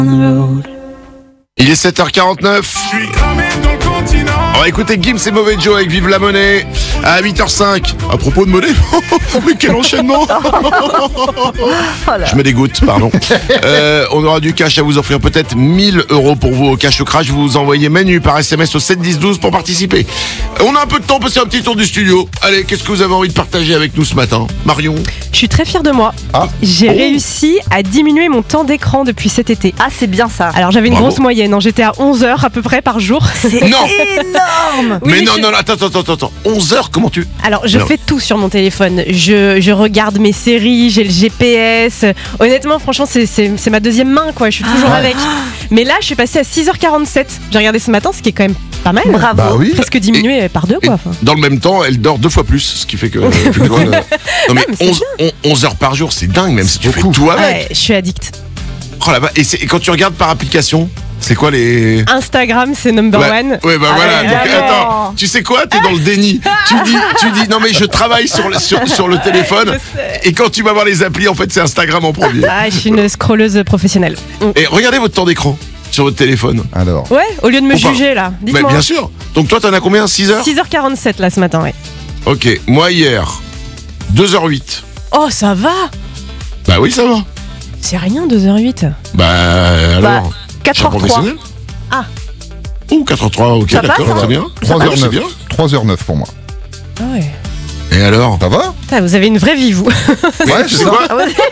Il est 7h49. On va écouter Gims et Mauvais Joe avec Vive la Monnaie à 8h05. À propos de monnaie, mais quel enchaînement. Je me dégoûte, pardon. On aura du cash à vous offrir, peut-être 1000 € pour vous au cash au crash. Vous envoyez menu par SMS au 71012 pour participer. On a un peu de temps pour passer un petit tour du studio. Allez, qu'est-ce que vous avez envie de partager avec nous ce matin, Marion? Je suis très fière de moi. J'ai réussi à diminuer mon temps d'écran depuis cet été. Ah, c'est bien ça. Alors j'avais une Bravo. grosse moyenne, j'étais à 11 heures à peu près par jour. C'est Non. énorme. Oui, Mais non, je- non, attends. 11h, comment tu... Alors je Non. fais tout sur mon téléphone. Je regarde mes séries, j'ai le GPS. Honnêtement, franchement, c'est ma deuxième main, quoi. Je suis toujours avec. Mais là, je suis passée à 6h47. J'ai regardé ce matin, ce qui est quand même pas mal. Bravo. Bah oui. Presque diminué par deux, Et quoi. Enfin. dans le même temps, elle dort 2 fois plus, ce qui fait que... Non mais mais c'est 11 heures par jour, c'est dingue, même si tu fais beaucoup. tout avec. Ouais, je suis addict. Oh là-bas. Et quand tu regardes par application, c'est quoi les... Instagram, c'est number one. Ouais, bah voilà. Donc, évidemment. attends, tu sais quoi? T'es dans le déni. Tu dis, non mais je travaille sur le téléphone. Et quand tu vas voir les applis, en fait, c'est Instagram en premier. Ah, je suis une scrolleuse professionnelle. Et regardez votre temps d'écran sur votre téléphone. Alors, Ouais, au lieu de me Ou pas. juger là. Mais Dites-moi. bien sûr. Donc toi, t'en as combien? 6 heures? 6h47 là ce matin, ouais. Ok. Moi, hier, 2h08. Oh, ça va. Bah oui, ça va. C'est rien, 2h08. Bah alors. 4h03. Professionnel. Ah. Ou 4h03, ok, Ça d'accord, passe, très bien. C'est 3h09. bien. 3h09 pour moi. Ah ouais. Et alors? Ça va? Ah, vous avez une vraie vie, vous. Ouais, Tu c'est sais ça. quoi? Ah ouais.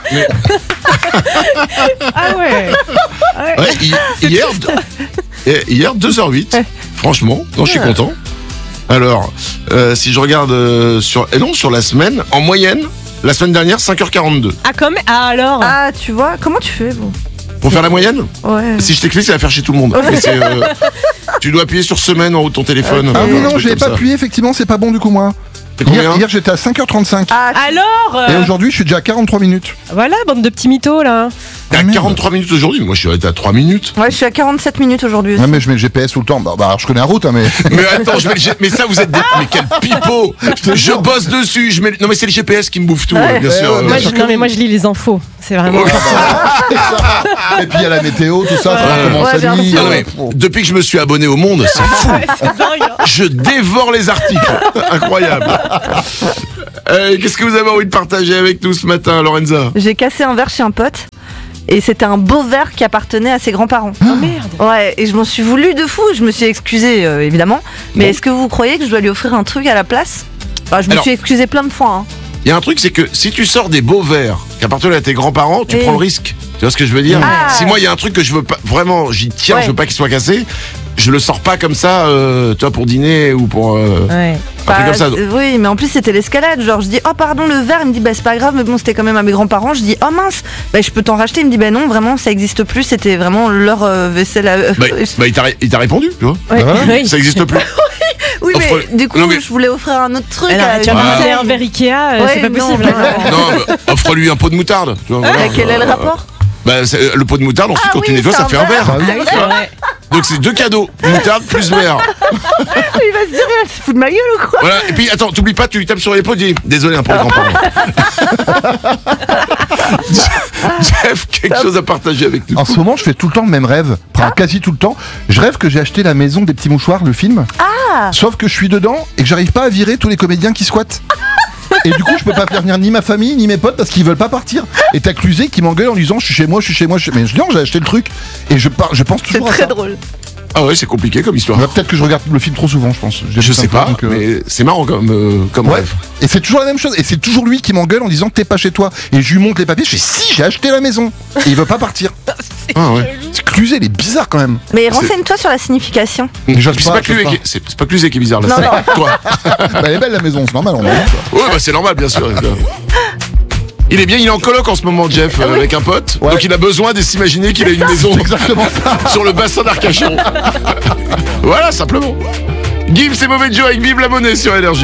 Ah ouais. Ouais, hier 2h08. Franchement, non, je suis content. Alors, si je regarde sur la semaine, en moyenne, la semaine dernière, 5h42. Ah, comme. Ah, alors. Ah, tu vois, comment tu fais, bon? Pour faire la moyenne, Ouais. si je t'explique, ça va faire chez tout le monde. Mais tu dois appuyer sur semaine en haut de ton téléphone. Ah oui, un non, truc je l'ai comme pas ça. appuyé, effectivement, c'est pas bon du coup, moi. C'est combien? Hier j'étais à 5h35. Ah, Alors Et aujourd'hui, je suis déjà à 43 minutes. Voilà, bande de petits mythos là. T'es à Ah, merde. 43 minutes aujourd'hui, mais moi je suis arrêté à 3 minutes. ouais, je suis à 47 minutes aujourd'hui aussi. Ouais, mais je mets le GPS tout le temps. Bah, alors, je connais la route, hein, mais. Mais attends, mais ça vous êtes des... Mais quel pipeau. Je bosse dessus, non mais c'est le GPS qui me bouffe tout, Ouais. bien sûr. Ouais, Moi, bien sûr non, mais moi, je lis les infos. C'est vraiment. Et puis il y a la météo, tout ça, ça commence Ouais, à bien lire. Non, mais depuis que je me suis abonné au Monde, c'est fou. C'est dingue. Hein. Je dévore les articles. Incroyable. Qu'est-ce que vous avez envie de partager avec nous ce matin, Lorenza? J'ai cassé un verre chez un pote. Et c'était un beau verre qui appartenait à ses grands-parents. Oh merde. Ouais, et je m'en suis voulu de fou. Je me suis excusée, évidemment. Mais Bon. est-ce que vous croyez que je dois lui offrir un truc à la place? Je me Alors- suis excusée plein de fois. Hein. Il y a un truc, c'est que si tu sors des beaux verres qui appartenaient à tes grands-parents, tu Oui. prends le risque. Tu vois ce que je veux dire? Ah. Si moi, il y a un truc que je veux pas, vraiment, j'y tiens, Ouais. je veux pas qu'il soit cassé, je le sors pas comme ça, tu vois, pour dîner ou pour Ouais. un truc comme ça. Oui, mais en plus c'était l'escalade. Genre, je dis oh pardon le verre. Il me dit bah c'est pas grave, mais bon c'était quand même à mes grands-parents. Je dis oh mince, bah je peux t'en racheter. Il me dit bah non, vraiment ça existe plus. C'était vraiment leur vaisselle à eux. Bah, il t'a répondu, tu vois? Ouais. Ah ouais Oui. Ça existe plus. Oui, mais offre- du coup non, mais- je voulais offrir un autre truc. Alors, tu vas me Ouais. ramener un verre Ikea, Ouais, c'est pas non, possible. non. Non, mais offre-lui un pot de moutarde. Tu vois, voilà. Quel est le rapport? Bah, le pot de moutarde, ensuite, Ah quand tu oui, nettoies, c'est ça un fait un verre. Ah oui. Ah oui, c'est vrai. Donc, c'est 2 cadeaux. Moutarde plus verre. Il va se dire elle se fout de ma gueule ou quoi? Voilà. Et puis, attends, t'oublies pas, tu lui tapes sur l'épaule, dis désolé hein, pour les grands-parents. Jeff, quelque chose à partager avec nous. En ce moment, je fais tout le temps le même rêve. Enfin, quasi tout le temps. Je rêve que j'ai acheté La Maison des Petits Mouchoirs, le film. Sauf que je suis dedans et que j'arrive pas à virer tous les comédiens qui squattent. Et du coup, je peux pas faire venir ni ma famille ni mes potes parce qu'ils veulent pas partir. Et t'as Cluzet qui m'engueule en disant je suis chez moi. Mais je dis non, j'ai acheté le truc. Et je pense C'est toujours à très ça. drôle. Ah ouais, c'est compliqué comme histoire. Ouais, peut-être que je regarde le film trop souvent, je pense. Je sais pas, mais c'est marrant comme Ouais. rêve. Et c'est toujours la même chose. Et c'est toujours lui qui m'engueule en disant que t'es pas chez toi. Et je lui montre les papiers. Je fais si, j'ai acheté la maison. Et il veut pas partir. Ah ouais. C'est Cluzet, il est bizarre quand même. Mais renseigne-toi sur la signification. Je C'est pas Cluzet c'est pas Cluzet qui est bizarre là. Non, c'est non. toi. Bah, elle est belle la maison, c'est normal. On a dit, quoi. Ouais, bah c'est normal, bien sûr. Il est bien, il est en coloc en ce moment, Jeff, avec un pote. Ouais. Donc il a besoin de s'imaginer qu'il a une maison C'est exactement ça. sur le bassin d'Arcachon. Voilà, simplement. Gims et Mauvais Joe avec Vive la Monnaie sur Énergie.